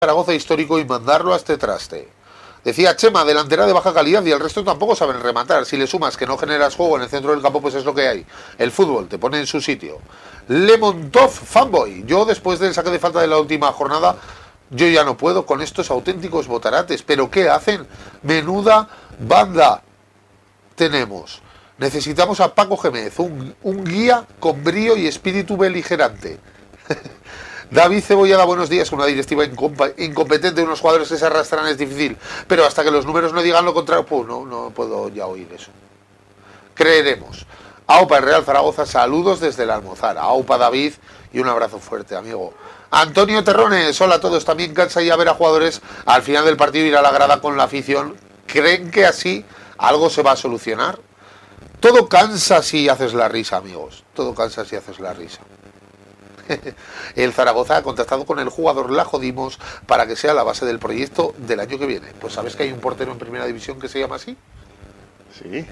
Zaragoza histórico y mandarlo a este traste. Decía Chema, delantera de baja calidad y el resto tampoco saben rematar. Si le sumas que no generas juego en el centro del campo, pues es lo que hay. El fútbol te pone en su sitio. Lemontov fanboy. Yo después del saque de falta de la última jornada, yo ya no puedo con estos auténticos botarates. ¿Pero qué hacen? Menuda banda tenemos. Necesitamos a Paco Gémez, un guía con brío y espíritu beligerante. David Cebollada, buenos días. Una directiva incompetente, unos jugadores que se arrastran es difícil, pero hasta que los números no digan lo contrario, pues no puedo ya oír eso. Creeremos. Aupa, el Real Zaragoza, saludos desde la Almozara. Aupa, David, y un abrazo fuerte, amigo. Antonio Terrones, hola a todos. También cansa ya ver a jugadores al final del partido ir a la grada con la afición. ¿Creen que así algo se va a solucionar? Todo cansa si haces la risa, amigos. Todo cansa si haces la risa. El Zaragoza ha contactado con el jugador La Jodimos para que sea la base del proyecto del año que viene. Pues ¿sabes que hay un portero en primera división que se llama así? Sí.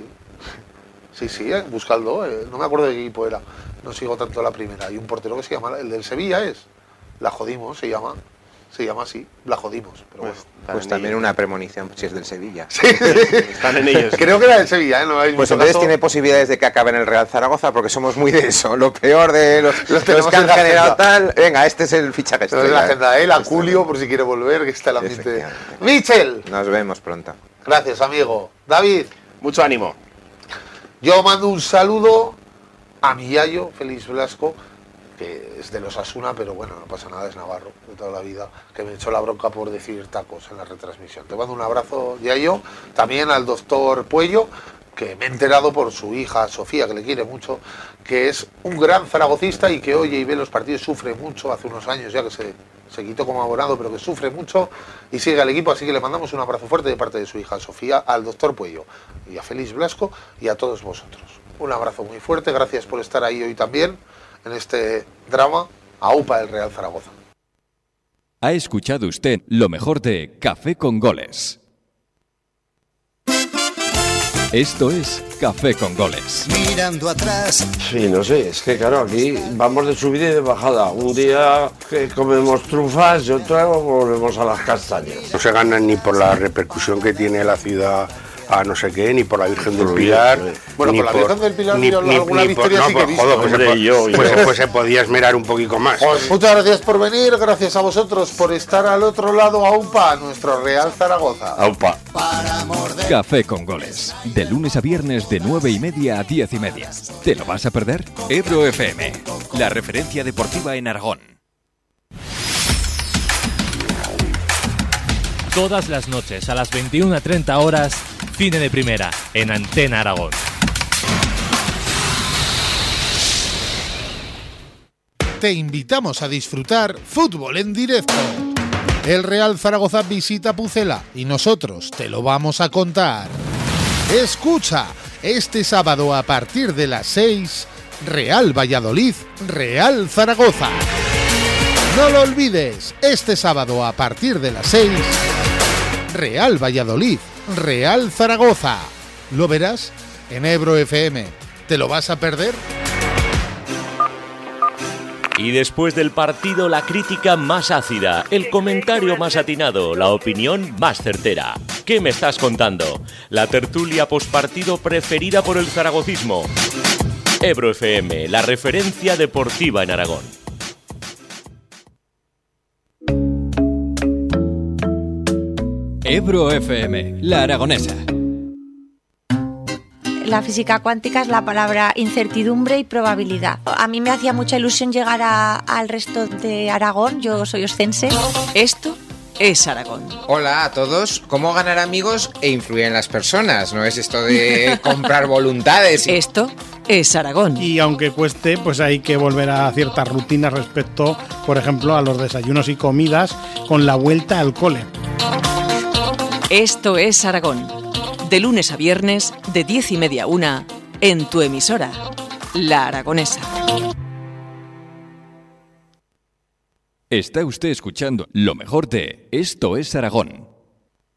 Sí, buscadlo. No me acuerdo de qué equipo era. No sigo tanto la primera. Hay un portero que se llama, el del Sevilla es. La Jodimos se llama así, La Jodimos. Pero bueno. Pues también ellos. Una premonición, si es del Sevilla. Sí. Están en ellos. Creo que era del Sevilla, ¿eh? No hay pues entonces tiene posibilidades de que acabe en el Real Zaragoza, porque somos muy de eso. Lo peor de los que han generado tal. Venga, este es el fichaje. Esto es la agenda, ¿eh? La Julio, por si quiere volver, que está el ambiente. Michel. Nos vemos pronto. Gracias, amigo. David. Mucho ánimo. Yo mando un saludo a mi yayo, Félix Blasco, que es de los Asuna, pero bueno, no pasa nada, es navarro de toda la vida, que me echó la bronca por decir tacos en la retransmisión. Te mando un abrazo, yayo. También al doctor Puello, que me he enterado por su hija Sofía, que le quiere mucho, que es un gran zaragocista y que oye y ve los partidos, sufre mucho, hace unos años ya que se quitó como abonado, pero que sufre mucho y sigue al equipo, así que le mandamos un abrazo fuerte de parte de su hija Sofía, al doctor Puello y a Félix Blasco y a todos vosotros. Un abrazo muy fuerte, gracias por estar ahí hoy también en este drama. Aupa, el Real Zaragoza. Ha escuchado usted lo mejor de Café con Goles. Esto es Café con Goles. Mirando atrás. Sí, no sé, es que claro, aquí vamos de subida y de bajada. Un día que comemos trufas y otro volvemos a las castañas. No se ganan ni por la repercusión que tiene la ciudad a no sé qué, ni por la Virgen del Pilar. Bueno, por la Virgen del Pilar ni alguna victoria sí que he visto. Pues se podía esmerar un poquito más. Muchas gracias por venir, gracias a vosotros por estar al otro lado. Aupa, nuestro Real Zaragoza. Aupa. Café con Goles. De lunes a viernes de 9:30 a 10:30. ¿Te lo vas a perder? Ebro FM, la referencia deportiva en Aragón. Todas las noches a las 21:30 horas, Cine de Primera, en Antena Aragón. Te invitamos a disfrutar fútbol en directo. El Real Zaragoza visita Pucela y nosotros te lo vamos a contar. Escucha, este sábado a partir de las 6, Real Valladolid, Real Zaragoza. No lo olvides, este sábado a partir de las 6, Real Valladolid, Real Zaragoza. ¿Lo verás? En Ebro FM. ¿Te lo vas a perder? Y después del partido, la crítica más ácida, el comentario más atinado, la opinión más certera. ¿Qué me estás contando? La tertulia postpartido preferida por el zaragocismo. Ebro FM, la referencia deportiva en Aragón. Ebro FM, la aragonesa. La física cuántica es la palabra incertidumbre y probabilidad. A mí me hacía mucha ilusión llegar al resto de Aragón, yo soy oscense. Esto es Aragón. Hola a todos. ¿Cómo ganar amigos e influir en las personas? No es esto de comprar voluntades. Esto es Aragón. Y aunque cueste, pues hay que volver a ciertas rutinas respecto, por ejemplo, a los desayunos y comidas con la vuelta al cole. Esto es Aragón. De lunes a viernes, de 10:30 a 1, en tu emisora, La Aragonesa. Está usted escuchando lo mejor de Esto es Aragón.